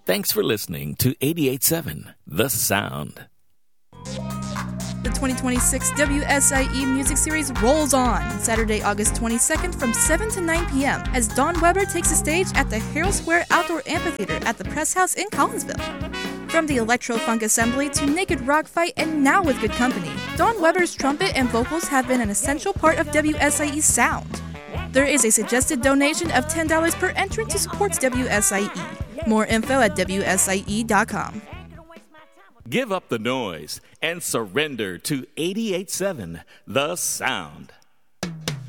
Thanks for listening to 88.7 The Sound. The 2026 WSIE Music Series rolls on Saturday, August 22nd from 7 to 9 p.m. as Dawn Weber takes the stage at the Herald Square Outdoor Amphitheater at the Press House in Collinsville. From the electro-funk assembly to naked rock fight and now with good company, Dawn Weber's trumpet and vocals have been an essential part of WSIE's sound. There is a suggested donation of $10 per entrant to support WSIE. More info at WSIE.com. Give up the noise and surrender to 88.7 The Sound.